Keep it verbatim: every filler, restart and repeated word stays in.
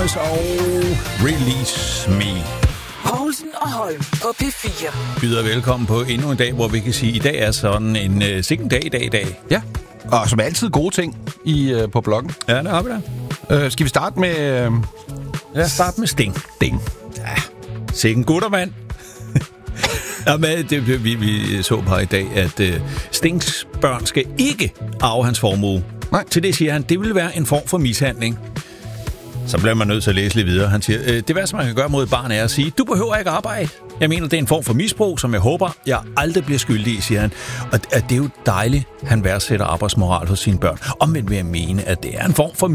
Thomas og Release Me. Poulsen og Holm på P fire. Byder velkommen på endnu en dag, hvor vi kan sige, at i dag er sådan en uh, sikken dag i dag i dag. Ja, og som altid gode ting i, uh, på bloggen. Ja, der har vi der. Uh, skal vi starte med... Uh... Lad os starte med Sting. Sting. Ja, sikken guttermand. Ja, men det, vi, vi så på i dag, at uh, Stings børn skal ikke arve hans formue. Nej. Til det siger han, det vil være en form for mishandling. Så bliver man nødt til at læse lidt videre. Han siger, øh, det værste, man kan gøre mod et barn, er at sige, du behøver ikke arbejde. Jeg mener, det er en form for misbrug, som jeg håber, jeg aldrig bliver skyldig i, siger han. Og det er jo dejligt, han værdsætter arbejdsmoral hos sine børn. Omvendt vil jeg mene, at det er en form for